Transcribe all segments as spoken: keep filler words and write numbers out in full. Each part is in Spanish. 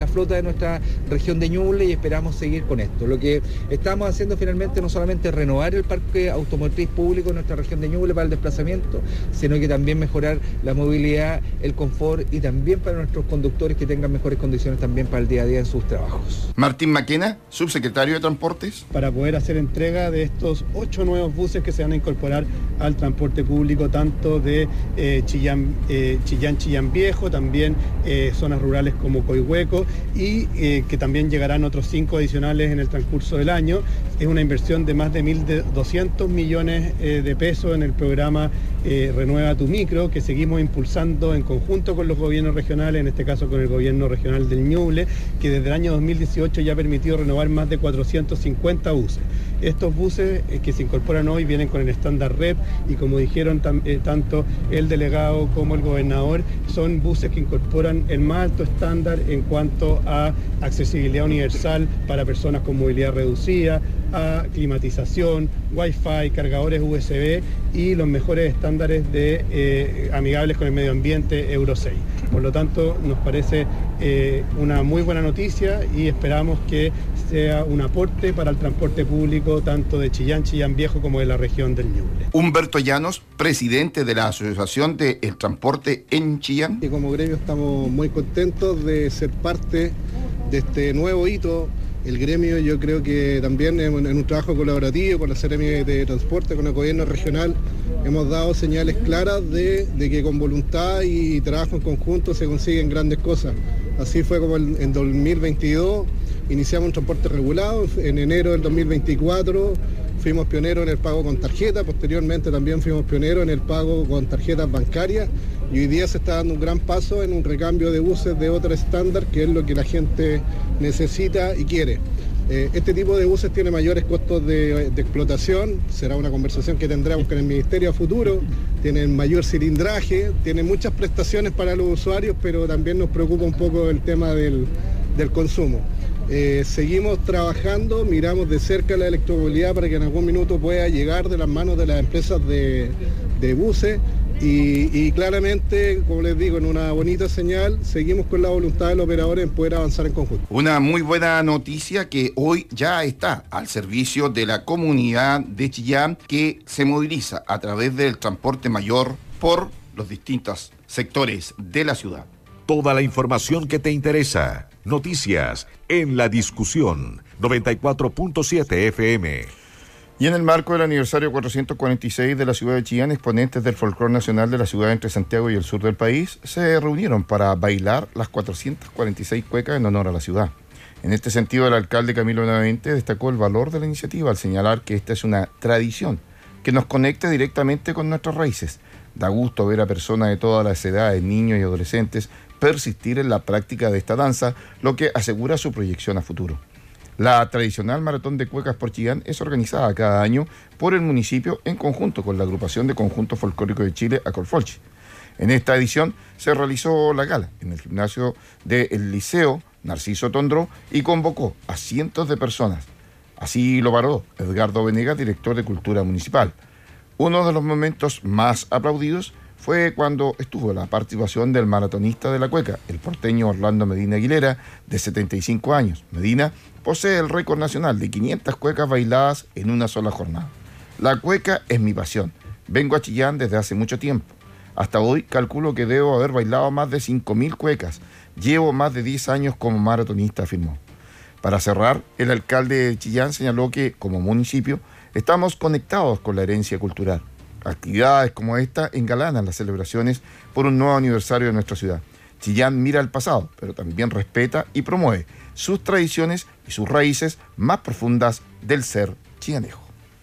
flota de nuestra región de Ñuble y esperamos seguir con esto. Lo que estamos haciendo finalmente no solamente renovar el parque automotriz público en nuestra región de Ñuble para el desplazamiento, sino que también mejorar la movilidad, el confort y también para nuestros conductores que tengan mejores condiciones también para el día a día en sus trabajos. Martín Maquena, subsecretario de Transportes. Para poder hacer entrega de estos ocho nuevos buses que se van a incorporar al transporte público, tanto de eh, Chillán, eh, Chillán, Chillán Viejo, también eh, zonas rurales como Coihueco, y eh, que también llegarán otros cinco adicionales en el transcurso del año. Es una inversión de más de mil doscientos millones eh, de pesos en el programa eh, Renueva tu Micro, que seguimos impulsando en conjunto con los gobiernos regionales, en este caso con el gobierno regional del Ñuble, que desde el año dos mil dieciocho ya ha permitido renovar más de cuatrocientos cincuenta buses. Estos buses eh, que se incorporan hoy vienen con el estándar R E P y, como dijeron tam, eh, tanto el delegado como el gobernador, son buses que incorporan el más alto estándar en cuanto a accesibilidad universal para personas con movilidad reducida, a climatización, wifi, cargadores U S B y los mejores estándares de eh, amigables con el medio ambiente Euro seis. Por lo tanto, nos parece eh, una muy buena noticia y esperamos que sea un aporte para el transporte público tanto de Chillán, Chillán Viejo como de la región del Ñuble. Humberto Llanos, presidente de la Asociación del Transporte en Chillán. Y como gremio estamos muy contentos de ser parte de este nuevo hito. El gremio, yo creo que también en un trabajo colaborativo con la Seremi de Transporte, con el gobierno regional, hemos dado señales claras de, de que con voluntad y trabajo en conjunto se consiguen grandes cosas. Así fue como en, en dos mil veintidós iniciamos un transporte regulado, en enero del dos mil veinticuatro fuimos pioneros en el pago con tarjeta, posteriormente también fuimos pioneros en el pago con tarjetas bancarias y hoy día se está dando un gran paso en un recambio de buses de otro estándar, que es lo que la gente necesita y quiere. Eh, este tipo de buses tiene mayores costos de, de explotación, será una conversación que tendremos con el Ministerio a futuro, tienen mayor cilindraje, tienen muchas prestaciones para los usuarios, pero también nos preocupa un poco el tema del, del consumo. Eh, seguimos trabajando, miramos de cerca la electromovilidad para que en algún minuto pueda llegar de las manos de las empresas de, de buses y, y claramente, como les digo, en una bonita señal, seguimos con la voluntad del operador en poder avanzar en conjunto. Una muy buena noticia que hoy ya está al servicio de la comunidad de Chillán, que se moviliza a través del transporte mayor por los distintos sectores de la ciudad. Toda la información que te interesa. Noticias en La Discusión, noventa y cuatro punto siete F M. Y en el marco del aniversario cuatrocientos cuarenta y seis de la ciudad de Chillán, exponentes del folclore nacional de la ciudad entre Santiago y el sur del país se reunieron para bailar las cuatrocientas cuarenta y seis cuecas en honor a la ciudad. En este sentido, el alcalde Camilo Benavente destacó el valor de la iniciativa al señalar que esta es una tradición que nos conecta directamente con nuestras raíces. Da gusto ver a personas de todas las edades, niños y adolescentes, persistir en la práctica de esta danza, lo que asegura su proyección a futuro. La tradicional Maratón de Cuecas por Chillán es organizada cada año por el municipio en conjunto con la agrupación de conjuntos folclóricos de Chile, Acolfolchi. En esta edición se realizó la gala en el gimnasio del Liceo Narciso Tondró y convocó a cientos de personas. Así lo valoró Edgardo Venegas, director de Cultura Municipal. Uno de los momentos más aplaudidos fue cuando estuvo la participación del maratonista de la cueca, el porteño Orlando Medina Aguilera, de setenta y cinco años. Medina posee el récord nacional de quinientas cuecas bailadas en una sola jornada. La cueca es mi pasión. Vengo a Chillán desde hace mucho tiempo. Hasta hoy calculo que debo haber bailado más de cinco mil cuecas. Llevo más de diez años como maratonista, afirmó. Para cerrar, el alcalde de Chillán señaló que, como municipio, estamos conectados con la herencia cultural. Actividades como esta engalanan las celebraciones por un nuevo aniversario de nuestra ciudad. Chillán mira al pasado, pero también respeta y promueve sus tradiciones y sus raíces más profundas del ser chillanejo.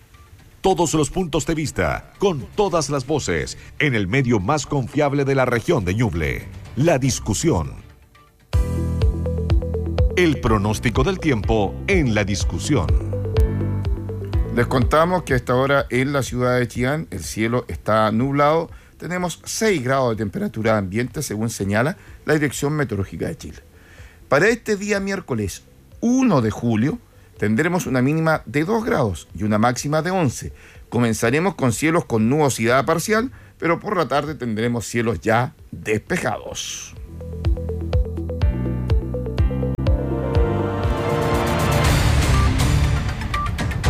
Todos los puntos de vista, con todas las voces, en el medio más confiable de la región de Ñuble. La Discusión. El pronóstico del tiempo en La Discusión. Les contamos que a esta hora en la ciudad de Chillán el cielo está nublado. Tenemos seis grados de temperatura ambiente, según señala la Dirección Meteorológica de Chile. Para este día miércoles uno de julio tendremos una mínima de dos grados y una máxima de once. Comenzaremos con cielos con nubosidad parcial, pero por la tarde tendremos cielos ya despejados.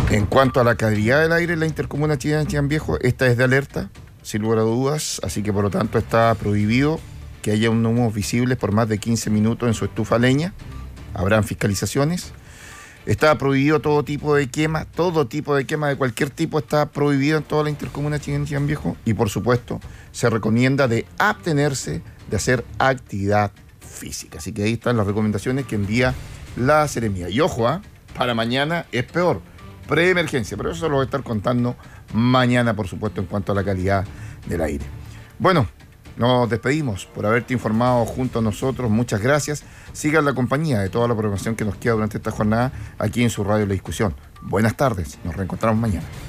En cuanto a la calidad del aire en la intercomuna Chillán Viejo, esta es de alerta, sin lugar a dudas, así que por lo tanto está prohibido que haya un humo visible por más de quince minutos en su estufa leña. Habrán fiscalizaciones. Está prohibido todo tipo de quema, todo tipo de quema de cualquier tipo está prohibido en toda la intercomuna Chillán Viejo. Y por supuesto, se recomienda de abstenerse de hacer actividad física. Así que ahí están las recomendaciones que envía la Seremía. Y ojo, ¿eh? Para mañana es peor, preemergencia, pero eso lo voy a estar contando mañana, por supuesto, en cuanto a la calidad del aire. Bueno, nos despedimos por haberte informado junto a nosotros. Muchas gracias. Sigan la compañía de toda la programación que nos queda durante esta jornada aquí en su radio La Discusión. Buenas tardes. Nos reencontramos mañana.